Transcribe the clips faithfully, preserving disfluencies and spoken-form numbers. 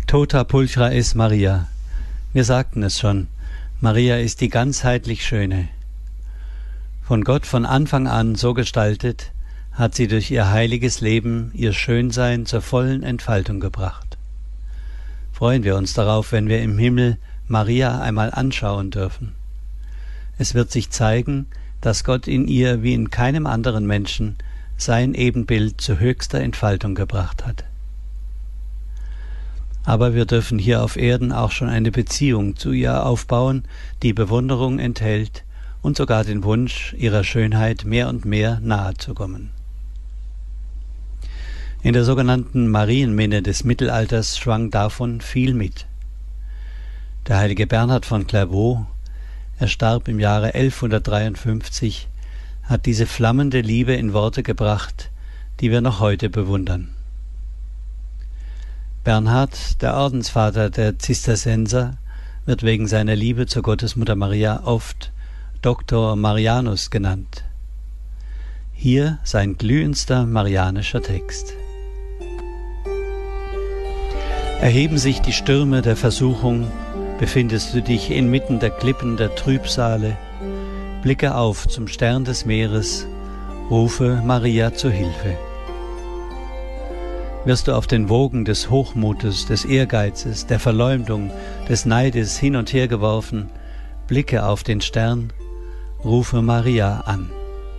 Tota pulchra es Maria. Wir sagten es schon, Maria ist die ganzheitlich Schöne. Von Gott von Anfang an so gestaltet, hat sie durch ihr heiliges Leben ihr Schönsein zur vollen Entfaltung gebracht. Freuen wir uns darauf, wenn wir im Himmel Maria einmal anschauen dürfen. Es wird sich zeigen, dass Gott in ihr wie in keinem anderen Menschen sein Ebenbild zu höchster Entfaltung gebracht hat. Aber wir dürfen hier auf Erden auch schon eine Beziehung zu ihr aufbauen, die Bewunderung enthält und sogar den Wunsch, ihrer Schönheit mehr und mehr nahe zu kommen. In der sogenannten Marienminne des Mittelalters schwang davon viel mit. Der heilige Bernhard von Clairvaux, er starb im Jahre elfhundertdreiundfünfzig, hat diese flammende Liebe in Worte gebracht, die wir noch heute bewundern. Bernhard, der Ordensvater der Zisterzienser, wird wegen seiner Liebe zur Gottesmutter Maria oft Doktor Marianus genannt. Hier sein glühendster marianischer Text. Erheben sich die Stürme der Versuchung, befindest du dich inmitten der Klippen der Trübsale, blicke auf zum Stern des Meeres, rufe Maria zu Hilfe. Wirst du auf den Wogen des Hochmutes, des Ehrgeizes, der Verleumdung, des Neides hin und her geworfen, blicke auf den Stern, rufe Maria an.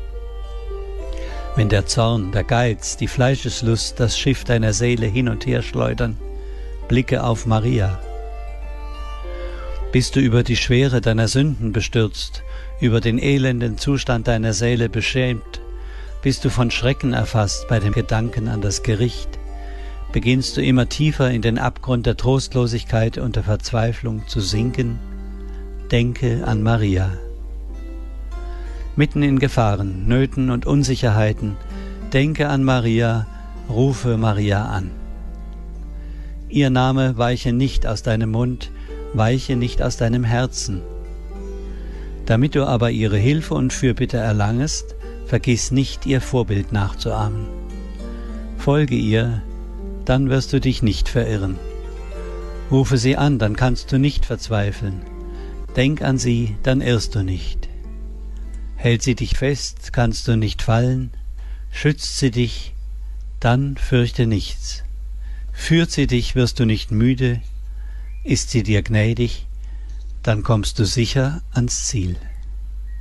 Wenn der Zorn, der Geiz, die Fleischeslust das Schiff deiner Seele hin und her schleudern, blicke auf Maria. Bist du über die Schwere deiner Sünden bestürzt, über den elenden Zustand deiner Seele beschämt, bist du von Schrecken erfasst bei dem Gedanken an das Gericht, beginnst du immer tiefer in den Abgrund der Trostlosigkeit und der Verzweiflung zu sinken, denke an Maria. Mitten in Gefahren, Nöten und Unsicherheiten, denke an Maria, rufe Maria an. Ihr Name weiche nicht aus deinem Mund, weiche nicht aus deinem Herzen. Damit du aber ihre Hilfe und Fürbitte erlangest, vergiss nicht, ihr Vorbild nachzuahmen. Folge ihr, dann wirst du dich nicht verirren. Rufe sie an, dann kannst du nicht verzweifeln. Denk an sie, dann irrst du nicht. Hält sie dich fest, kannst du nicht fallen. Schützt sie dich, dann fürchte nichts. Führt sie dich, wirst du nicht müde. Ist sie dir gnädig, dann kommst du sicher ans Ziel.